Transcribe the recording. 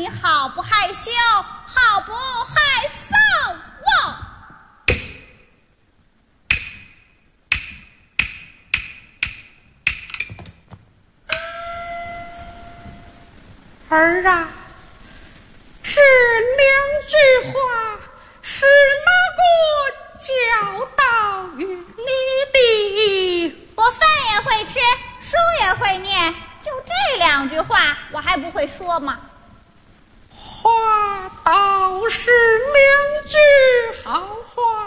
你好不害羞，好不害臊哦。 儿啊，这两句话是哪个教导于你的？ 我饭也会吃，书也会念，就这2句话我还不会说吗？ 话倒是2句好话。